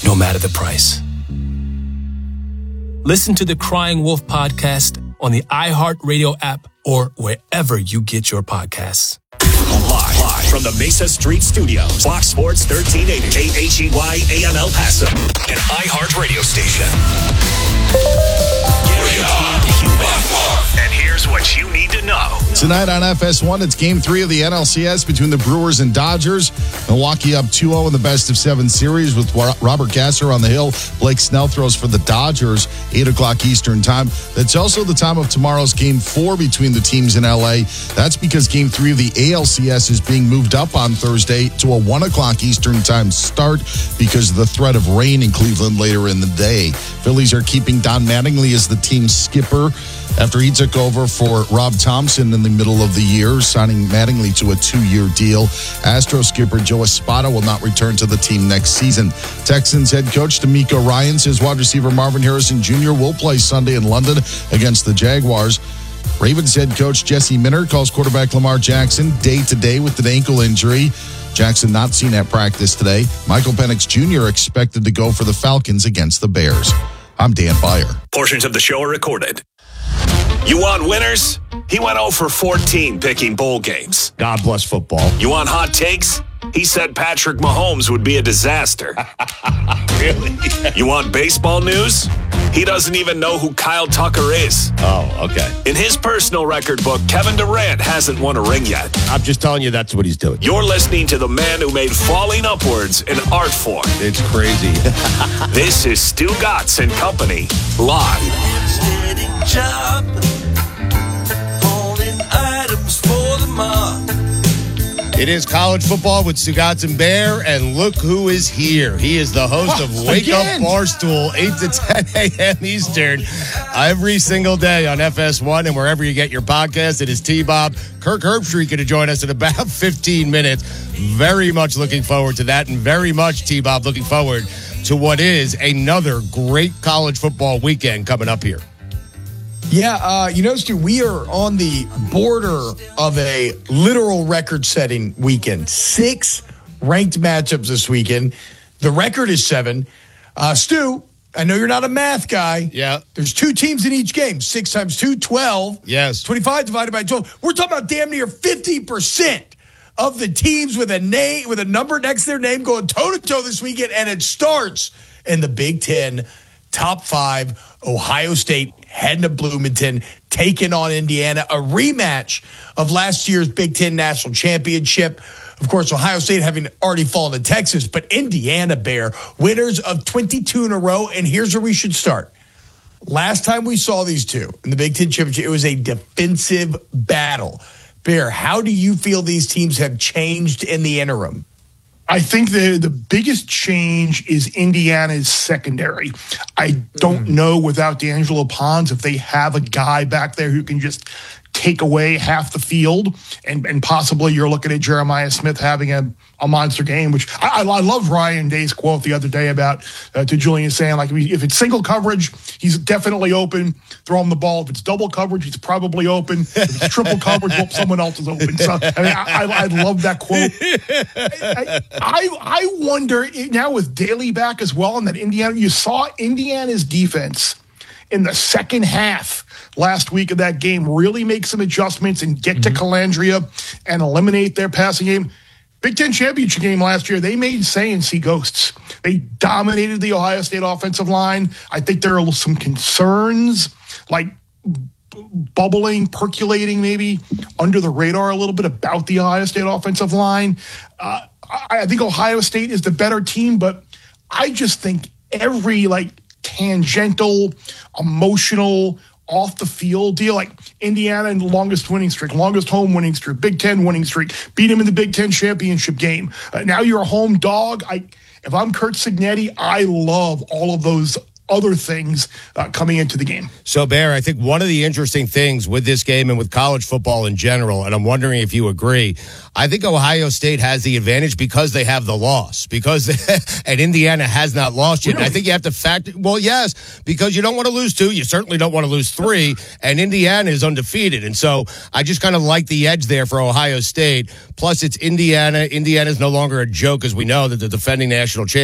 no matter the price. Listen to the Crying Wolf podcast on the iHeartRadio app or wherever you get your podcasts. Live from the Mesa Street Studios, Fox Sports 1380, KHEY AM El Paso, an iHeart radio station. And here's what you need to know. Tonight on FS1, it's Game 3 of the NLCS between the Brewers and Dodgers. Milwaukee up 2-0 in the best-of-7 series with Robert Gasser on the hill. Blake Snell throws for the Dodgers, 8 o'clock Eastern time. That's also the time of tomorrow's Game 4 between the teams in L.A. That's because Game 3 of the ALCS is being moved up on Thursday to a 1 o'clock Eastern time start because of the threat of rain in Cleveland later in the day. Phillies are keeping Don Mattingly as the team's skipper after he took over for Rob Thompson in the middle of the year, signing Mattingly to a 2-year deal. Astros skipper Joe Espada will not return to the team next season. Texans head coach D'Amico Ryan says wide receiver Marvin Harrison Jr. will play Sunday in London against the Jaguars. Ravens head coach Jesse Minter calls quarterback Lamar Jackson day-to-day with an ankle injury. Jackson not seen at practice today. Michael Penix Jr. expected to go for the Falcons against the Bears. I'm Dan Beyer. Portions of the show are recorded. You want winners? He went 0 for 14 picking bowl games. God bless football. You want hot takes? He said Patrick Mahomes would be a disaster. Really? You want baseball news? He doesn't even know who Kyle Tucker is. Oh, okay. In his personal record book, Kevin Durant hasn't won a ring yet. I'm just telling you that's what he's doing. You're listening to the man who made falling upwards an art form. It's crazy. This is Stu Gatz and Company, live. Job, holding items for the mob. It is college football with Stugatz and Bear, and look who is here. He is the host of Wake Up Barstool, 8 to 10 a.m. Eastern, every single day on FS1 and wherever you get your podcast. It is T-Bob. Kirk Herbstreit going to join us in about 15 minutes. Very much looking forward to that, and very much, T-Bob, looking forward to what is another great college football weekend coming up here. Yeah, Stu, we are on the border of a literal record-setting weekend. 6 ranked matchups this weekend. The record is 7. Stu, I know you're not a math guy. Yeah. There's 2 teams in each game. 6 times 2, 12. Yes. 25 divided by 12. We're talking about damn near 50% of the teams with a name, with a number next to their name going toe-to-toe this weekend, and it starts in the Big Ten. Top 5, Ohio State heading to Bloomington, taking on Indiana, a rematch of last year's Big Ten National Championship. Of course, Ohio State having already fallen to Texas, but Indiana, Bear, winners of 22 in a row. And here's where we should start. Last time we saw these two in the Big Ten Championship, it was a defensive battle. Bear, how do you feel these teams have changed in the interim? I think the biggest change is Indiana's secondary. I don't know without D'Angelo Pons if they have a guy back there who can just take away half the field, and possibly you're looking at Jeremiah Smith having a monster game, which I love Ryan Day's quote the other day about to Julian saying, like, if it's single coverage, he's definitely open. Throw him the ball. If it's double coverage, he's probably open. If it's triple coverage, well, someone else is open. So I love that quote. I wonder now with Daly back as well, and that Indiana, you saw Indiana's defense in the second half last week of that game really make some adjustments and get to Calandria and eliminate their passing game. Big Ten championship game last year, they made Sayin see ghosts. They dominated the Ohio State offensive line. I think there are some concerns, like bubbling, percolating maybe under the radar a little bit about the Ohio State offensive line. I think Ohio State is the better team, but I just think every tangential, emotional, off the field deal, like Indiana in the longest winning streak, longest home winning streak, Big Ten winning streak, beat him in the Big Ten championship game. Now you're a home dog. If I'm Curt Cignetti, I love all of those other things coming into the game. So, Bear, I think one of the interesting things with this game and with college football in general, and I'm wondering if you agree, I think Ohio State has the advantage because they have the loss, and Indiana has not lost yet. Really? I think you have to factor, well, yes, because you don't want to lose 2. You certainly don't want to lose 3, and Indiana is undefeated. And so I just kind of like the edge there for Ohio State. Plus, it's Indiana. Indiana's no longer a joke, as we know, that the defending national champion.